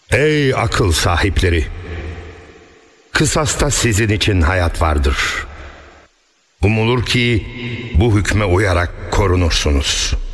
Ey akıl sahipleri! Kısasta sizin için hayat vardır. Umulur ki bu hükme uyarak korunursunuz.